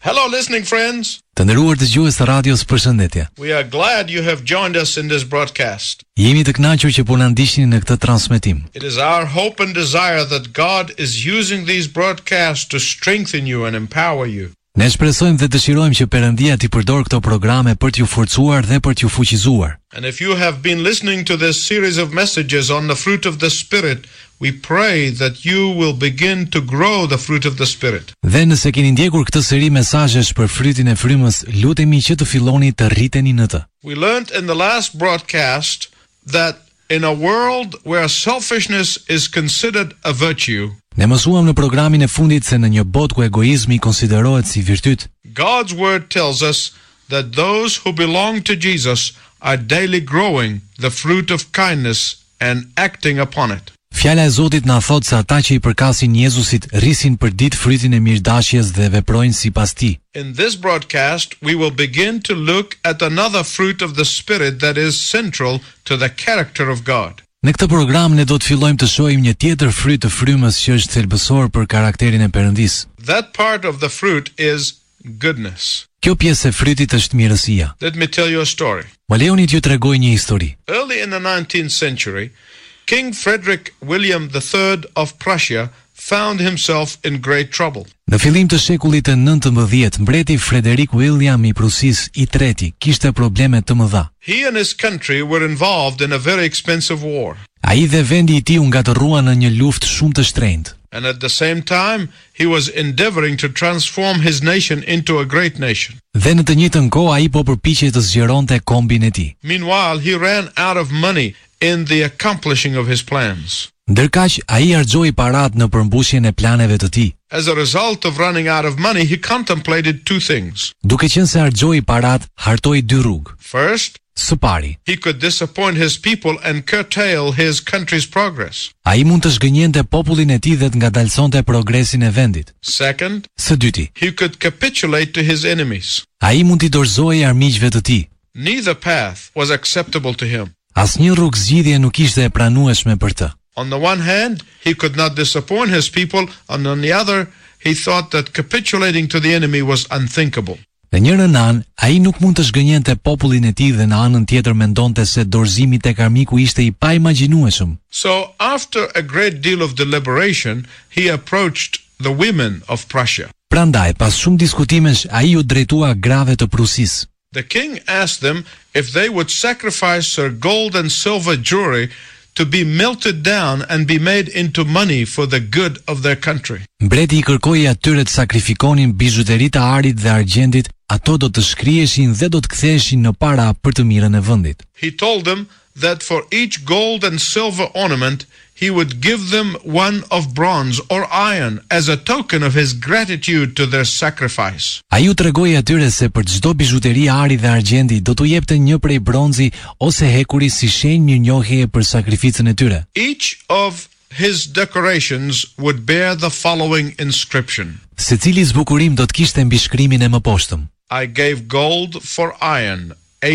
Hello listening friends. Të nderuar dëgjues të radios, përshëndetje. We are glad you have joined us in this broadcast. Jemi të kënaqur që po na ndiqni në këtë transmetim. It is our hope and desire that God is using these broadcasts to strengthen you and empower you. Ne shpresojmë dhe dëshirojmë që Perëndia t'i përdor këto programe për t'ju forcuar dhe për t'ju fuqizuar. And if you have been listening to this series of messages on the fruit of the Spirit, we pray that you will begin to grow the fruit of the Spirit. Dhe nëse keni ndjekur këtë seri mesazhesh për frytin e frymës, lutemi që të filloni të rriteni në të. We learned in the last broadcast that in a world where selfishness is considered a virtue, ne mësuam në programin e fundit se në një botë ku egoizmi konsiderohet si virtyt, God's word tells us that those who belong to Jesus are daily growing the fruit of kindness and acting upon it. Fjala e Zotit na thot se ata që i përkasin Jezusit rrisin përdit frytin e mirëdashjes dhe veprojnë sipas tij. In this broadcast, we will begin to look at another fruit of the Spirit that is central to the character of God. Në këtë program ne do të fillojmë të shohim një tjetër fryt të frymës që është thelbësor për karakterin e Perëndis. That part of the fruit is goodness. Kjo pjesë e frytit është mirësia. Let me tell you a story. Më lejoni t'ju tregoj një histori. Early in the 19th century, King Frederick William III of Prussia found himself in great trouble. Në fillim të shekullit të 19, mbreti Frederick William i Prusisë i treti kishte probleme të mëdha. He and his country were involved in a very expensive war. Ai dhe vendi i tij u ngatërruan në një luftë shumë të shtrenjtë. And at the same time, he was endeavoring to transform his nation into a great nation. Dhe në të njëjtën kohë ai po përpiqej të zgjeronte kombin e tij. Meanwhile, he ran out of money in the accomplishing of his plans. Ndërkaq ai harxhoi parat në përmbushjen e planeve të tij. As a result of running out of money, he contemplated two things. Duke qenë se harxhoi parat, hartoi dy rrugë. First, Së pari, he could disappoint his people and curtail his country's progress. ai mund të zgënjente popullin e tij dhe të ngadalsonte progresin e vendit. Second, Së dyti, he could capitulate to his enemies. ai mund t'i dorëzojë armiqve të tij. Neither path was acceptable to him. Asnjë rrugë zgjidhje nuk ishte e pranueshme për të. On the one hand, he could not disappoint his people, and on the other, he thought that capitulating to the enemy was unthinkable. Në njërën anë, ai nuk mund të zgënjente popullin e tij dhe në anën tjetër mendonte se dorëzimi tek armiku ishte i paimagjinueshëm. So, after a great deal of deliberation, he approached the women of Prussia. Prandaj, pas shumë diskutimesh, ai u drejtua grave të Prusisë. The king asked them if they would sacrifice their gold and silver jewelry to be melted down and be made into money for the good of their country. Mbreti i kërkoi atyre të sakrifikonin bizhuteritë e arit dhe argjendit, ato do të shkriheshin dhe do të ktheheshin në para për të mirën e vendit. He told them that for each gold and silver ornament, he would give them one of bronze or iron as a token of his gratitude to their sacrifice. Ai u tregoi atyre se për çdo bizhuteri ari dhe argjendi do t'u jepte një prej bronzi ose hekuri si shenjë mirënjohjeje për sakrificën e tyre. Each of his decorations would bear the following inscription. Secili zbukurim do të kishte mbi shkrimin e mëposhtëm: I gave gold for iron,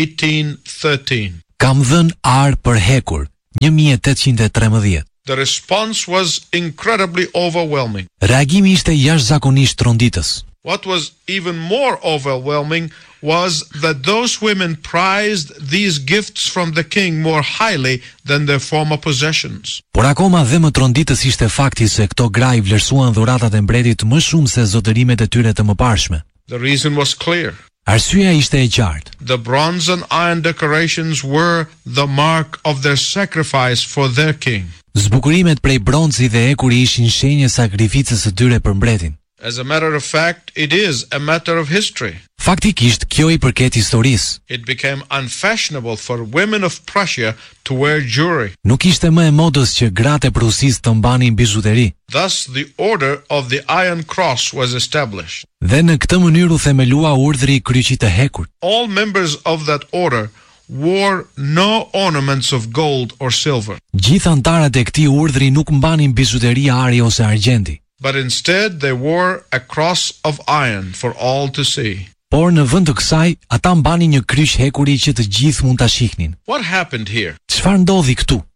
1813. Kam dhënë ar për hekur, 1813. The response was incredibly overwhelming. Reagimi ishte jashtëzakonisht tronditës. What was even more overwhelming was that those women prized these gifts from the king more highly than their former possessions. Por akoma dhe më tronditës ishte fakti se këto gra i vlerësuan dhuratat e mbretit më shumë se zotërimet e tyre të mëparshme. The reason was clear. Arsyeja ishte e qartë. The bronze and iron decorations were the mark of their sacrifice for their king. Zbukurimet prej bronzi dhe ekuri ishin shenjë sakrificës së tyre për mbretin. As a matter of fact, it is a matter of history. Faktikisht, kjo i përket historisë. It became unfashionable for women of Prussia to wear jewelry. Nuk ishte më e modës që gratë e Prusisë të mbanin bizhuteri. Thus, the order of the Iron Cross was established. Dhe në këtë mënyrë u themelua urdhri i kryqit të hekurt. All members of that order wore no ornaments of gold or silver, Gjithë antarët e këtij urdhri nuk mbanin bizhuteri ari ose argjendi, but instead they wore a cross of iron for all to see. por në vend të kësaj, ata mbanin një kryq hekuri që të gjithë mund ta shihnin. What happened here? Çfarë ndodhi këtu?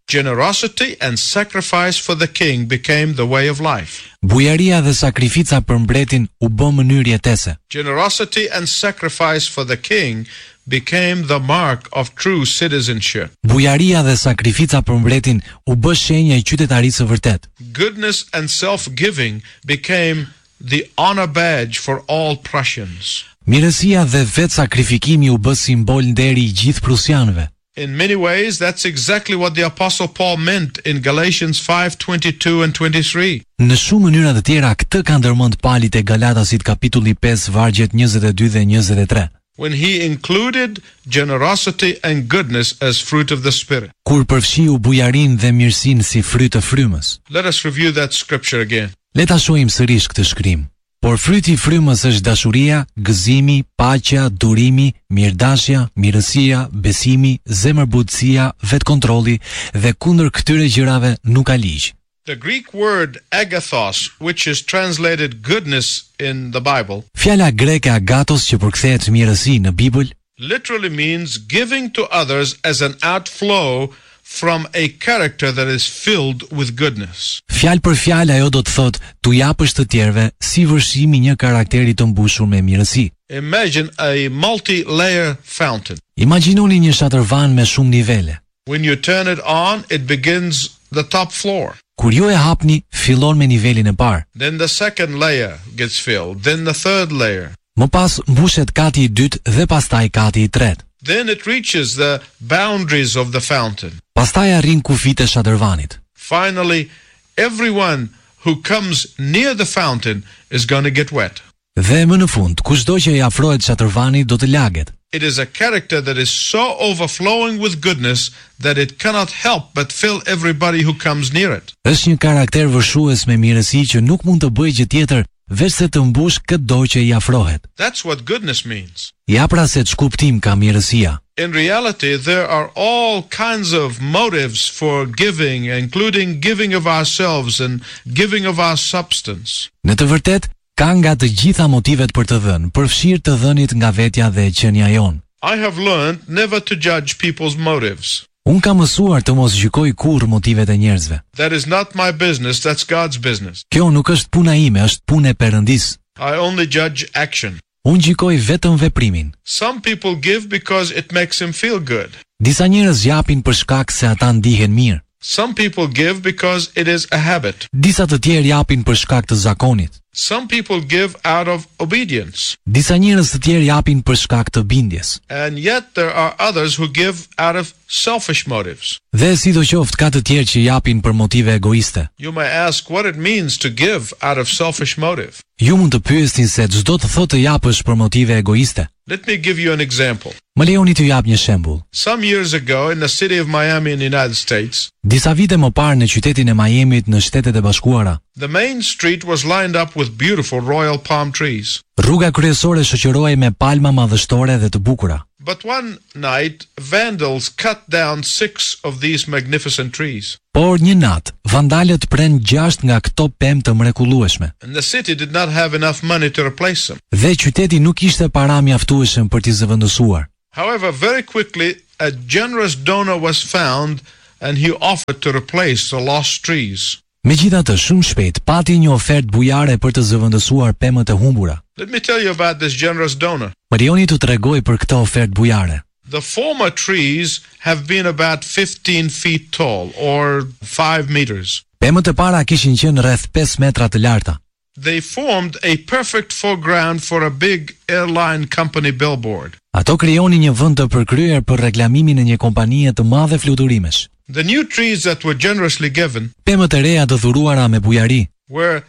Generosity and sacrifice for the king became the way of life. Bujaria dhe sakrifica për mbretin u bë mënyrë jetese. Generosity and sacrifice for the king became the mark of true citizenship. Bujaria dhe sakrifica për mbretin u bë shenja e qytetarisë së vërtet. Goodness and self-giving became the honor badge for all Prussians. Mirësia dhe vetë sakrifikimi u bë simbol nderi i gjithë prusianëve. In many ways, that's exactly what the Apostle Paul meant in Galatians 5:22 and 23. Në shumë mënyra të tjera këtë ka ndërmend Pali te Galatasit kapitulli 5 vargjet 22 dhe 23. When he included generosity and goodness as fruit of the Spirit. Kur përfshiu bujarinë dhe mirësinë si fryt të frymës. Let us review that scripture again. Le ta shohim sërish këtë shkrim. Por fryti i frymës është dashuria, gëzimi, paqja, durimi, mirëdashja, mirësia, besimi, zemërbutësia, vetkontrolli dhe kundër këtyre gjërave nuk ka ligj. The Greek word agathos, which is translated goodness in the Bible, Fjala greke agathos që përkthehet mirësi në Bibël, literally means giving to others as an outflow from a character that is filled with goodness. fjalë për fjalë ajo do të thotë tu japësh të tjerëve si vërshimi një karakteri të mbushur me mirësi. Imagine a multi-layer fountain. Imagjinoni një shatërvan me shumë nivele. When you turn it on, it begins the top floor. Kur ju e hapni, fillon me nivelin e parë. Then the second layer gets filled. Then the third layer. Më pas mbushet kati i dytë dhe pastaj kati i tretë. Then it reaches the boundaries of the fountain. Pastaj arrin kufit e shatërvanit. Finally, everyone who comes near the fountain is going to get wet. Dhe më në fund, kushdo që i afrohet shatërvanit do të laget. It is a character that is so overflowing with goodness that it cannot help but fill everybody who comes near it. Është një karakter vërshues me mirësi që nuk mund të bëjë gjë tjetër veç se të mbush çdo që i afrohet. That's what goodness means. Ja pra se ç'kuptim ka mirësia. In reality, there are all kinds of motives for giving, including giving of ourselves and giving of our substance. Në të vërtetë, ka nga të gjitha motivet për të dhënë, përfshirë të dhënit nga vetja dhe qenia jon. I have learned never to judge people's motives. Unë kam mësuar të mos gjykoj kurrë motivet e njerëzve. That is not my business, that's God's business. Kjo nuk është puna ime, është punë e Perëndis. I only judge action. Unë gjykoj vetëm veprimin. Some people give because it makes them feel good. Disa njerëz japin për shkak se ata ndihen mirë. Some people give because it is a habit. Disa të tjerë japin për shkak të zakonit. Some people give out of obedience. Disa njerëz të tjerë japin për shkak të bindjes. And yet there are others who give out of selfish motives. Dhe sidoqoftë ka të tjerë që japin për motive egoiste. You may ask what it means to give out of selfish motive. Ju mund të pyesni se ç'do të thotë të japësh për motive egoiste. Let me give you an example. Më lejoni t'ju jap një shembull. Some years ago in the city of Miami in the United States, Disa vite më parë në qytetin e Miamit në Shtetet e Bashkuara, the main street was lined up with beautiful royal palm trees. rruga kryesore shoqërohej me palma madhështore dhe të bukura. But one night, vandals cut down 6 of these magnificent trees. Por një natë, vandalët pren 6 nga këto pemë të mrekullueshme. And the city did not have enough money to replace them. Dhe qyteti nuk kishte para mjaftueshëm për t'i zëvendësuar. However, very quickly, a generous donor was found and he offered to replace the lost trees. Megjithatë, shumë shpejt pati një ofertë bujare për të zëvendësuar pemët e humbura. Let me tell you about this generous donor. Më lejoni t'u tregoj për këtë ofertë bujare. The former trees have been about 15 feet tall, or 5 meters. Pemët e para kishin qenë rreth 5 metra të larta. They formed a perfect foreground for a big airline company billboard. Ato krijonin një vend të përkryer për reklamimin e një kompanie të madhe fluturimesh. The new trees that were generously given Pemët e reja të dhuruara me bujari were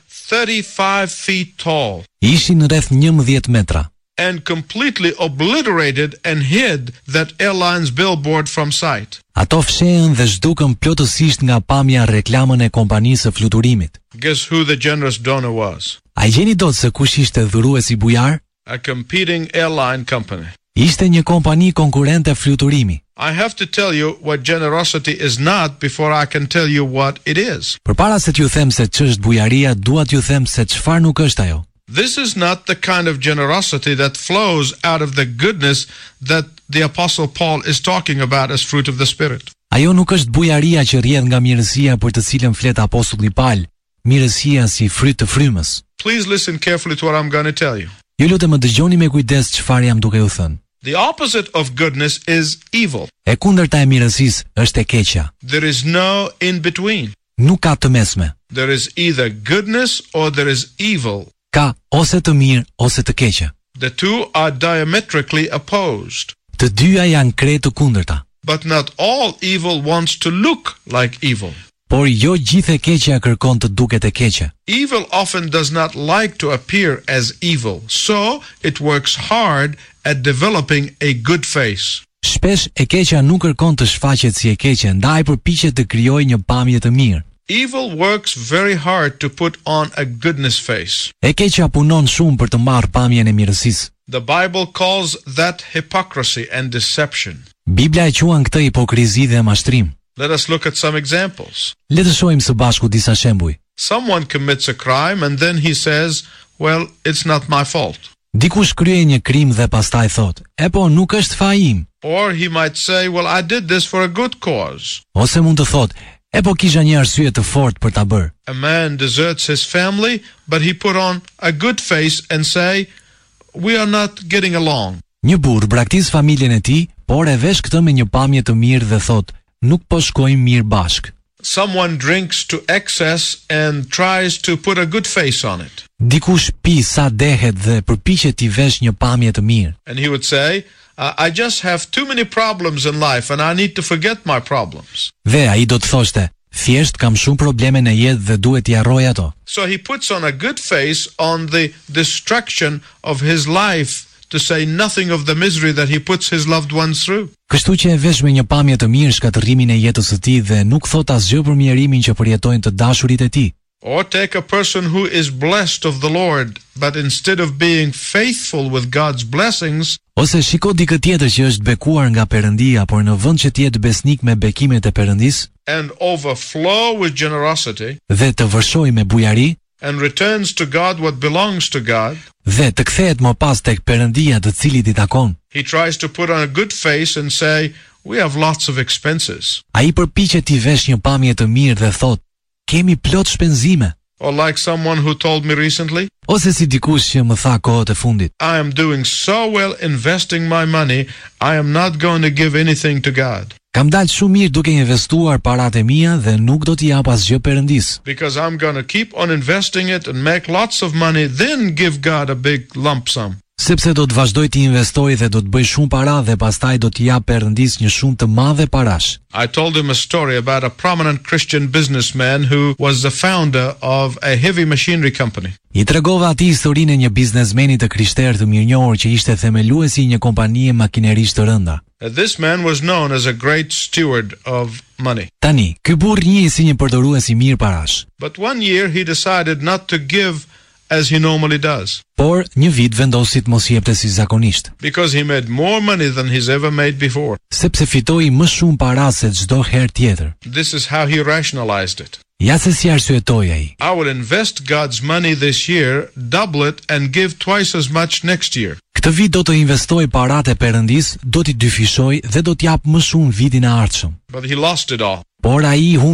35 feet tall ishin rreth 11 metra and completely obliterated and hid that airline's billboard from sight. Ato fshehen dhe zhdukën plotësisht nga pamja reklamën e kompanisë së fluturimit. Guess who the generous donor was? A i gjeni dot se kush ishte dhuruesi bujar? A competing airline company. Ishte një kompani konkurrente fluturimi. I have to tell you what generosity is not before I can tell you what it is. Përpara se t'ju them se ç'është bujaria, dua t'ju them se çfarë nuk është ajo. This is not the kind of generosity that flows out of the goodness that the Apostle Paul is talking about as fruit of the Spirit. Ajo nuk është bujaria që rrjedh nga mirësia për të cilën flet apostulli Paul, mirësia si fryt të frymës. Please listen carefully to what I'm going to tell you. Ju lutem më dëgjoni me kujdes çfarë jam duke ju thënë. The opposite of goodness is evil. E kundërta e mirësisë është e keqja. There is no in between. Nuk ka të mesme. There is either goodness or there is evil. Ka ose të mirë ose të keqe. The two are diametrically opposed. Të dyja janë krejt të kundërta. But not all evil wants to look like evil. Por jo gjithë e keqja kërkon të duket e keqe. Evil often does not like to appear as evil, so it works hard at developing a good face. Shpesh e keqja nuk kërkon të shfaqet si e keqe, ndaj përpiqet të krijojë një pamje të mirë. Evil works very hard to put on a goodness face. E keqja punon shumë për të marrë pamjen e mirësisë. The Bible calls that hypocrisy and deception. Bibla e quan këtë hipokrizi dhe mashtrim. Let us look at some examples. Le të shohim së bashku disa shembuj. Someone commits a crime and then he says, well, it's not my fault. Dikush krye një krim dhe pastaj thot, e po nuk është faji im. Or he might say, well, I did this for a good cause. Ose mund të thot, e po kisha një arsye të fortë për ta bërë. A man deserts his family, but he put on a good face and say, we are not getting along. Një burr braktis familjen e tij, por e vesh këtë me një pamje të mirë dhe thot, nuk po shkojmë mirë bashk. Someone drinks to excess and tries to put a good face on it. Dikush pi sa dehet dhe përpiqet t'i vesh një pamje të mirë. And he would say, I just have too many problems in life and I need to forget my problems. Dhe ai do të thoshte, thjesht kam shumë probleme në jetë dhe duhet t'i harroj ato. So he puts on a good face on the destruction of his life to say nothing of the misery that he puts his loved ones through. Kështu që e vesh me një pamje të mirë shkatërrimin e jetës së tij dhe nuk thot asgjë për mjerimin që përjetojnë të dashurit e tij. Or take a person who is blessed of the Lord, but instead of being faithful with God's blessings, ose shiko dikë tjetër që është bekuar nga Perëndia, por në vend që të jetë besnik me bekimet e Perëndisë, and overflow with generosity, dhe të vërshojë me bujari, and returns to God what belongs to God, dhe të kthehet më pas tek Perëndia të cilit i takon. he tries to put on a good face and say, we have lots of expenses. Ai përpiqet t'i vesh një pamje të mirë dhe thot, kemi plot shpenzime. Or like someone who told me recently, Ose si dikush që më tha kohët e fundit, I am doing so well investing my money, I am not going to give anything to God. kam dalë shumë mirë duke investuar paratë e mia dhe nuk do t'i jap asgjë Perëndisë. Because I'm going to keep on investing it and make lots of money, then give God a big lump sum. Sepse do të vazhdoj t'i investoj dhe do të bëj shumë para dhe pastaj do t'i jap Perëndisë një shumë të madhe parash. I told him a story about a prominent Christian businessman who was the founder of a heavy machinery company. I tregova atij historinë e një biznesmeni të krishterë të mirënjohur që ishte themeluesi i një kompanie makinerish të rënda. This man was known as a great steward of money. Tani, ky burr njihej si një përdorues i mirë parash. But one year he decided not to give as he normally does, Por një vit vendosi të mos jepte si zakonisht, because he made more money than he's ever made before. sepse fitoi më shumë para se çdo herë tjetër. This is how he rationalized it. Ja se si arsyetoi ai. I will invest God's money this year, double it, and give twice as much next year. Këtë vit do të investoj paratë e Perëndisë, do t'i dyfishoj dhe do t'jap më shumë vitin e ardhshëm. But he lost it all. Por ai